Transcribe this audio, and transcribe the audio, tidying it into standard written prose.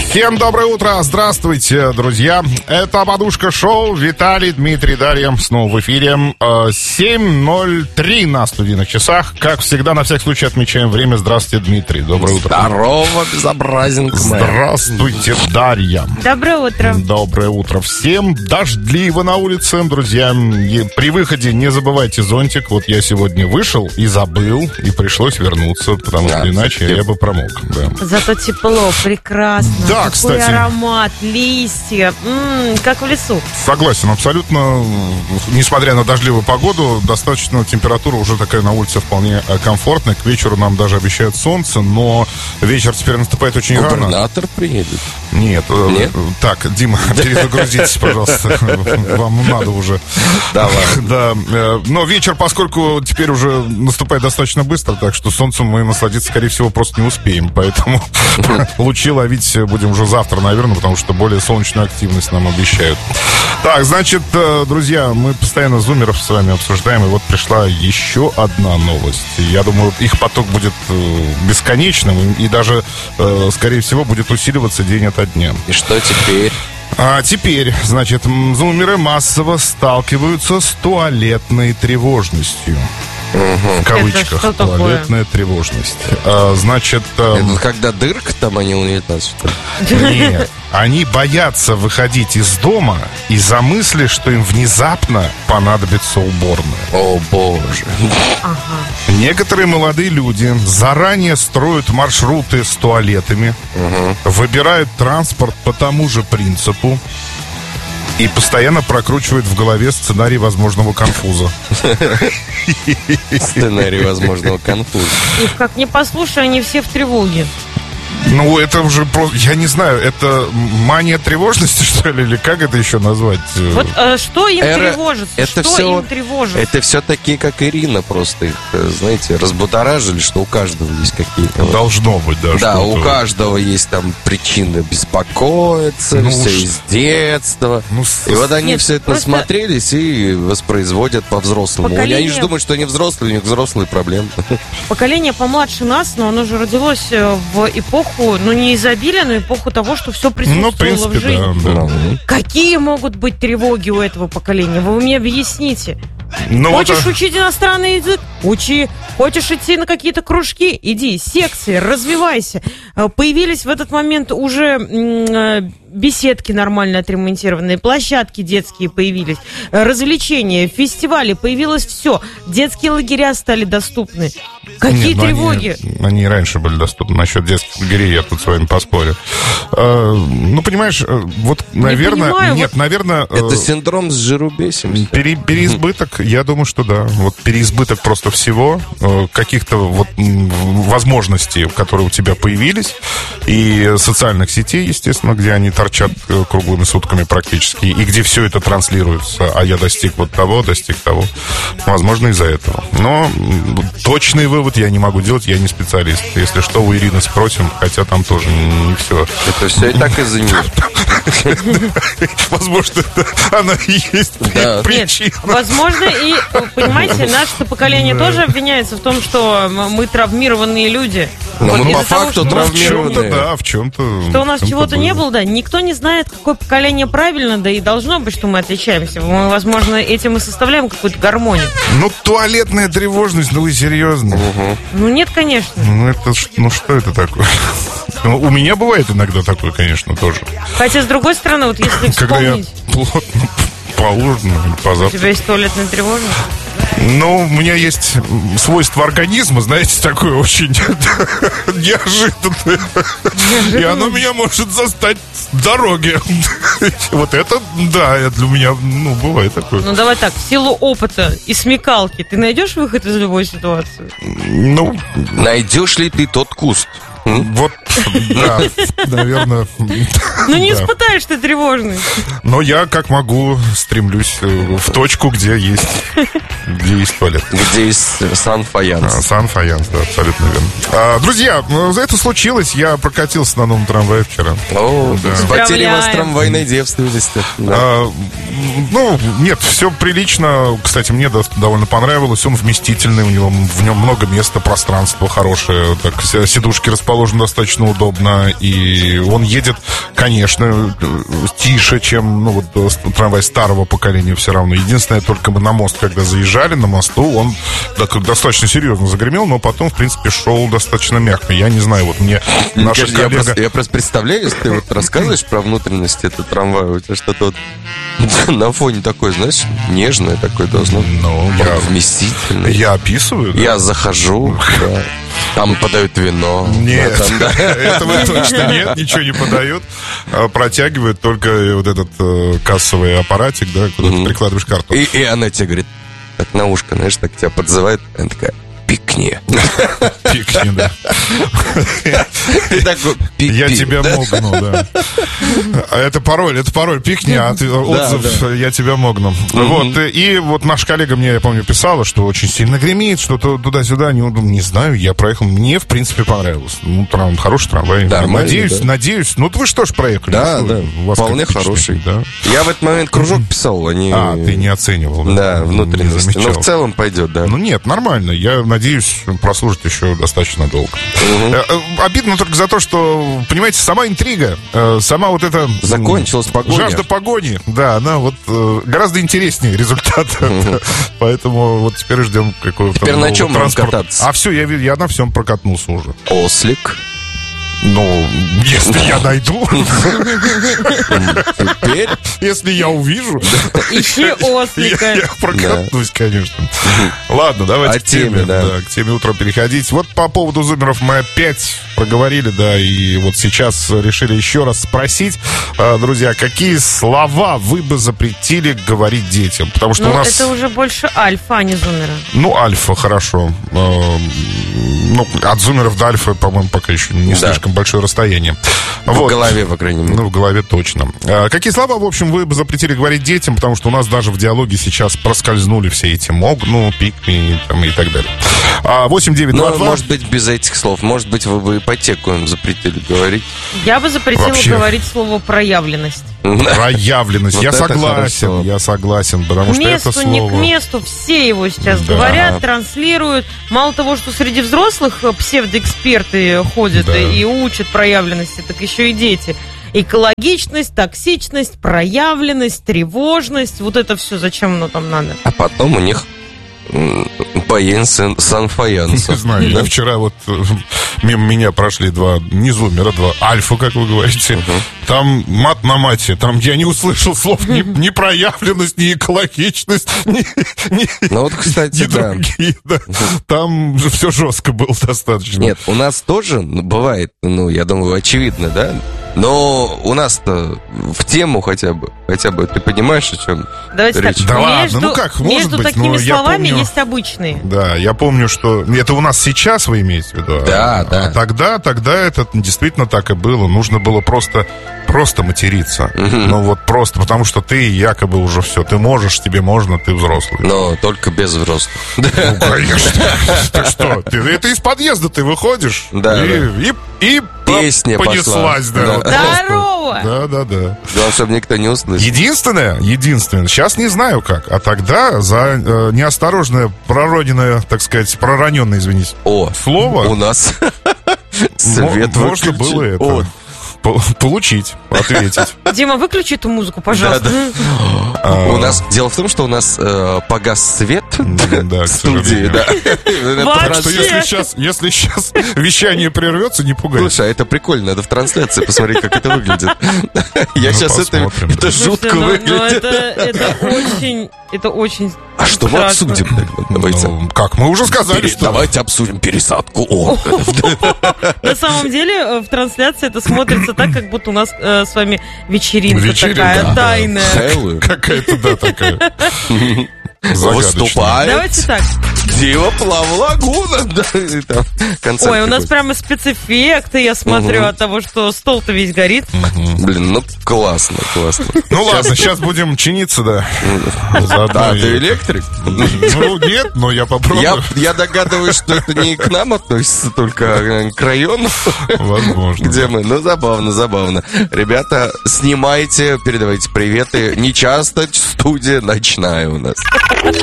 Всем доброе утро, здравствуйте, друзья. Это «Подушка шоу», Виталий, Дмитрий, Дарья. Снова в эфире. 7:03 на студийных часах. Как всегда, на всякий случай отмечаем время. Здравствуйте, Дмитрий, доброе утро. Здорово, безобразенько. Здравствуйте, Дарья. Доброе утро. Доброе утро всем. Дождливо на улице, друзья. И при выходе не забывайте зонтик. Вот я сегодня вышел и забыл, и пришлось вернуться, потому что иначе я бы промок. Да. Зато тепло, прекрасно. Да, какой кстати. аромат, листья, как в лесу. Согласен, абсолютно. Несмотря на дождливую погоду, достаточно температура уже такая на улице вполне комфортная. К вечеру нам даже обещают солнце, но вечер теперь наступает очень рано. Губернатор приедет? Нет. Так, Дима, перезагрузитесь, пожалуйста. Вам надо уже. Давай. Да. Но вечер, поскольку теперь уже наступает достаточно быстро, так что солнцем мы насладиться, скорее всего, просто не успеем. Поэтому лучи ловить будем уже завтра, наверное, потому что более солнечную активность нам обещают. Так, значит, друзья, мы постоянно зумеров с вами обсуждаем, и вот пришла еще одна новость. Я думаю, их поток будет бесконечным, и даже, скорее всего, будет усиливаться день ото дня. И что теперь? А теперь, значит, зумеры массово сталкиваются с туалетной тревожностью. В кавычках. Это что туалетная тревожность. Значит... Это когда дырка там, они унитаз? Нет. Они боятся выходить из дома из-за мысли, что им внезапно понадобится уборная. О, боже. Ага. Некоторые молодые люди заранее строят маршруты с туалетами, выбирают транспорт по тому же принципу и постоянно прокручивают в голове сценарий возможного конфуза. Сценарий возможного конфуза. Их как не послушай, они все в тревоге. Ну, это уже просто, я не знаю, это мания тревожности, что ли, или как это еще назвать? Вот что им тревожится? Это что все, им тревожится? Это все такие, как Ирина, просто их, знаете, разбудоражили, что у каждого есть какие-то... Должно быть, да. Да, у каждого есть там причины беспокоиться, все из детства. И вот они все это насмотрелись и воспроизводят по-взрослому. Они же думают, что они взрослые, у них взрослые проблемы. Поколение помладше нас, но оно же родилось в эпоху, ну не изобилия, но эпоху того, что все присутствовало в принципе, в жизни. Да. Какие могут быть тревоги у этого поколения? Вы мне объясните. Ну, хочешь учить иностранный язык? Учи. Хочешь идти на какие-то кружки? Иди. Секции, развивайся. Появились в этот момент уже беседки нормально отремонтированные, площадки детские появились, развлечения, фестивали, появилось все. Детские лагеря стали доступны. Какие тревоги? Они и раньше были доступны. Насчет детских лагерей я тут с вами поспорю. Ну, понимаешь, вот, наверное... Нет, наверное... Это синдром с жирубесем. Переизбыток, я думаю, что да. Вот переизбыток просто всего, каких-то вот возможностей, которые у тебя появились, и социальных сетей, естественно, где они торчат круглыми сутками практически, и где все это транслируется, а я достиг вот того, достиг того. Возможно, из-за этого. Но точный вывод я не могу делать, я не специалист. Если что, у Ирины спросим, хотя там тоже не все. Это все и так из-за нее. Возможно, она и есть причина. Возможно, и, понимаете, наше поколение тоже обвиняется в том, что мы травмированные люди. Но мы по факту травмированные. Да, в чем-то. Что у нас чего-то не было, да. Никто не знает, какое поколение правильно, да и должно быть, что мы отличаемся. Мы, возможно, этим и составляем какую-то гармонию. Ну, туалетная тревожность, ну вы серьезно? Ну, нет, конечно. Ну, что это такое? У меня бывает иногда такое, конечно, тоже. Хотя, с другой стороны, вот если вспомнить... Когда я плотно поужинаю или позавтракаю. У тебя есть туалетная тревожность? Ну, у меня есть свойство организма, знаете, такое очень неожиданное. И оно меня может застать в дороге. Вот это, да, для меня, ну, бывает такое. Ну, давай так, в силу опыта и смекалки ты найдешь выход из любой ситуации? Ну... Найдешь ли ты тот куст? Вот, да, наверное. Ну, не испытаешь ты тревожность. Но я, как могу, стремлюсь в точку, где есть туалет. Где есть сан-фаянс. Сан-фаянс, да, абсолютно верно. Друзья, за это случилось. Я прокатился на новом трамвае вчера. О, да. С потерей вас трамвайной девственности. Да. Ну, нет, все прилично. Кстати, мне довольно понравилось. Он вместительный, в нем много места, пространство хорошее. Так, сидушки расположены расположен достаточно удобно, и он едет, конечно, тише, чем трамвай старого поколения все равно. Единственное, только мы на мост, когда заезжали, на мосту, он достаточно серьезно загремел, но потом, в принципе, шел достаточно мягко. Я не знаю, мне наша коллега... Я просто представляю, если ты рассказываешь про внутренности этого трамвая, у тебя что-то на фоне такое, знаешь, нежное такое должно. Вместительное. Я описываю, да? Я захожу, да. Там подают вино. Нет, этого точно нет, ничего не подают. Протягивают только вот этот кассовый аппаратик, да, куда ты прикладываешь карту. И она тебе говорит, так на ушко, знаешь, так тебя подзывает, она такая: пикни. Пикни, да. Я тебя могну, да. Это пароль, пикни, а отзыв я тебя могну. Вот, и вот наша коллега мне, я помню, писала, что очень сильно гремит, что-то туда-сюда, не знаю, я проехал, мне, в принципе, понравилось. Хороший трамвай. Надеюсь, вы что ж проехали? Да, вполне хороший. Я в этот момент кружок писал, ты не оценивал. Да, внутренности. Но в целом пойдет, да. Нет, нормально, я надеюсь, прослужит еще достаточно долго. Обидно только за то, что, понимаете, сама интрига, сама вот эта... Закончилась погоня. Жажда погони, да, она гораздо интереснее результата. Поэтому вот теперь ждем какого-то теперь на чем вам кататься? А все, я на всем прокатнулся уже. Ослик. Если я найду. Теперь? Если я увижу. Ищи ослика. Я прокатнусь, конечно. Ладно, давайте к теме. К теме утром переходить. Вот по поводу зумеров мы опять проговорили, да, и вот сейчас решили еще раз спросить, друзья, какие слова вы бы запретили говорить детям? Потому что у нас... это уже больше альфа, а не зумера. Альфа, хорошо. От зумеров до альфа, по-моему, пока еще не слишком большое расстояние. В голове, по крайней мере. В голове точно. Какие слова, в общем, вы бы запретили говорить детям, потому что у нас даже в диалоге сейчас проскользнули все эти пикни и так далее. 8-9-2-2. Может быть, без этих слов. Может быть, вы бы ипотеку им запретили говорить. Я бы запретила говорить слово проявленность. Проявленность. Я согласен, потому что это слово... не к месту, все его сейчас говорят, транслируют. Мало того, что среди взрослых псевдоэксперты ходят и учат проявленности, так еще и дети. Экологичность, токсичность, проявленность, тревожность. Вот это все зачем оно там надо? А потом у них боязнь санфаянса. Не знаю, я вчера мимо меня прошли два альфа, как вы говорите. Там мат на мате. Там я не услышал слов ни проявленность, ни экологичность, кстати, да. Другие, да. Там же все жестко было достаточно. Нет, у нас тоже бывает, я думаю, очевидно, да? Но у нас-то в тему хотя бы ты понимаешь, о чем давайте речь? Так, да ладно, между такими словами есть обычные. Да, я помню, что это у нас сейчас вы имеете в виду. Да. А тогда это действительно так и было. Нужно было просто материться. Просто, потому что ты якобы уже все. Ты можешь, тебе можно, ты взрослый. Но только без взрослых. Конечно. Ты что? Это из подъезда ты выходишь. Да. И песня понеслась, пошла. Здорово! Да. Главное, чтобы никто не услышал. Единственное, сейчас не знаю как, а тогда за неосторожное пророненное, так сказать, пророненное, извините, слово... У нас свет можно было это... получить, ответить. Дима, выключи эту музыку, пожалуйста. У нас дело в том, что у нас погас свет в студии. Так что если сейчас вещание прервется, не пугайся. Слушай, а это прикольно, надо в трансляции посмотреть, как это выглядит. Я сейчас это жутко выглядит. Это очень. А что мы обсудим тогда? Давайте. Как мы уже сказали, что... Давайте обсудим пересадку органов. На самом деле в трансляции это смотрится так, как будто у нас с вами вечеринка такая тайная. Какая-то, такая. Выступает. Давайте так. Дима Плавлагуна. Ой, у нас прямо спецэффекты, я смотрю, от того, что стол-то весь горит. Блин, классно. Ладно, сейчас будем чиниться, да. Да, ты электрик? Нет, но я попробую. Я догадываюсь, что это не к нам относится, только к району. Возможно. Где мы? Забавно. Ребята, снимайте, передавайте приветы. Не часто студия ночная у нас.